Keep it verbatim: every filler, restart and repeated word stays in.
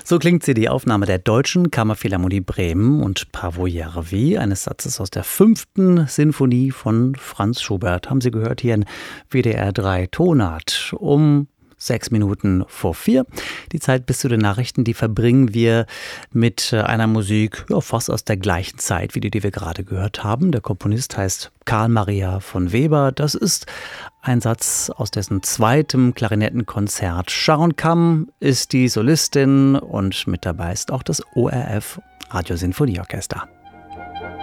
So klingt sie, die Aufnahme der Deutschen Kammerphilharmonie Bremen und Paavo Järvi, eines Satzes aus der fünften Sinfonie von Franz Schubert. Haben Sie gehört hier in W D R drei Tonart um sechs Minuten vor vier. Die Zeit bis zu den Nachrichten, die verbringen wir mit einer Musik ja, fast aus der gleichen Zeit wie die, die wir gerade gehört haben. Der Komponist heißt Karl Maria von Weber. Das ist ein Satz aus dessen zweitem Klarinettenkonzert. Sharon Kam ist die Solistin und mit dabei ist auch das O R F Radiosinfonieorchester.